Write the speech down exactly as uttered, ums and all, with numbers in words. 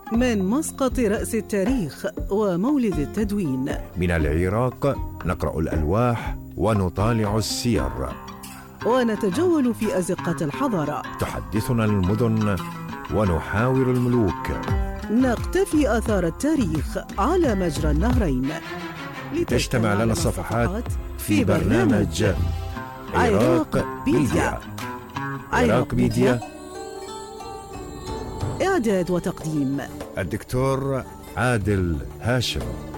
من مسقط رأس التاريخ ومولد التدوين. من العراق نقرأ الألواح ونطالع السير، ونتجول في أزقة الحضارة. تحدثنا المدن ونحاور الملوك، نقتفي آثار التاريخ على مجرى النهرين، لتجتمع لنا الصفحات في برنامج عراق ميديا. عراق ميديا، إعداد وتقديم الدكتور عادل هاشم.